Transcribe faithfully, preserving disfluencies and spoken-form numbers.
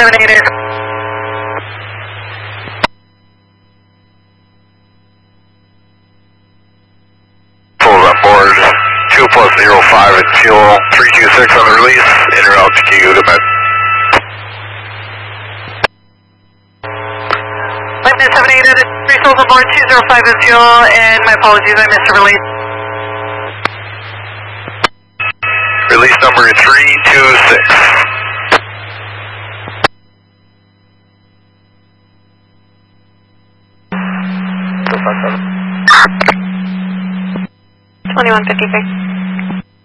seven eight eight. Full on board, two plus zero five and fuel, three two six on the release, en route to Cayuga Med. Lifenet seven eight eight, three souls on board, two zero five is fuel, and my apologies, I missed a release. Release number three two six. twenty-one fifty-six.